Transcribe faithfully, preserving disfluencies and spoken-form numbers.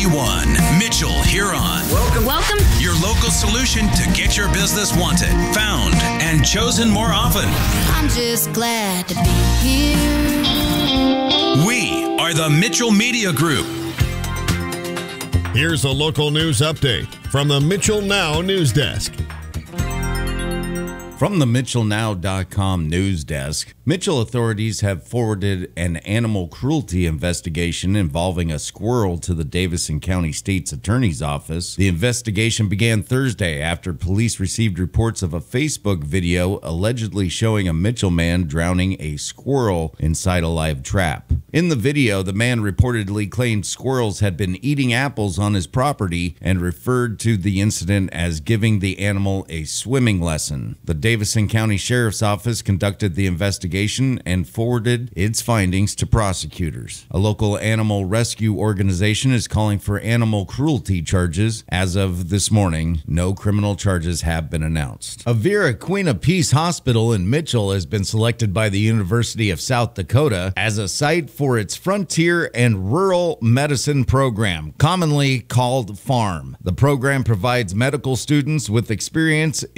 one, Mitchell Huron. Welcome. Welcome. Your local solution to get your business wanted, found, and chosen more often. I'm just glad to be here. We are the Mitchell Media Group. Here's a local news update from the Mitchell Now News Desk. From the Mitchell Now dot com news desk, Mitchell authorities have forwarded an animal cruelty investigation involving a squirrel to the Davison County State's Attorney's Office. The investigation began Thursday after police received reports of a Facebook video allegedly showing a Mitchell man drowning a squirrel inside a live trap. In the video, the man reportedly claimed squirrels had been eating apples on his property and referred to the incident as giving the animal a swimming lesson. The Davison County Sheriff's Office conducted the investigation and forwarded its findings to prosecutors. A local animal rescue organization is calling for animal cruelty charges. As of this morning, no criminal charges have been announced. Avera Queen of Peace Hospital in Mitchell has been selected by the University of South Dakota as a site for its Frontier and Rural Medicine program, commonly called FARM. The program provides medical students with experience